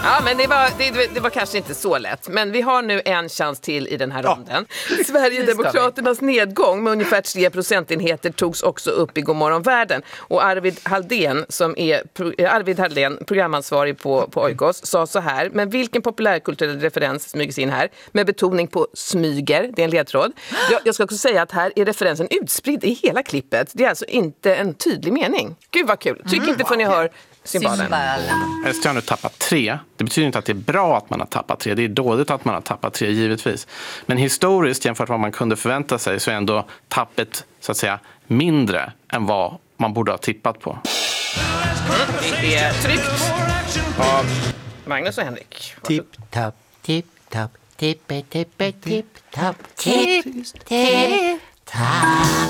Ja, men det var kanske inte så lätt. Men vi har nu en chans till i den här ronden. Sverigedemokraternas nedgång med ungefär 3 procentenheter togs också upp i Godmorgon Världen. Och Arvid Haldén, programansvarig på Oikos, sa så här: men vilken populärkulturell referens smygs in här? Med betoning på smyger, det är en ledtråd. Jag ska också säga att här är referensen utspridd i hela klippet. Det är alltså inte en tydlig mening. Gud vad kul. Tryck inte för ni hör cymbalen. Ester har nu tappat 3. Det betyder inte att det är bra att man har tappat 3. Det är dåligt att man har tappat 3, givetvis. Men historiskt, jämfört med vad man kunde förvänta sig, så är ändå tappet, så att säga, mindre än vad man borde ha tippat på. Det är tryggt av Magnus och Henrik. Tipp-tapp, tipp-tapp, tippe-tippe, tipp-tapp, tipp-tapp.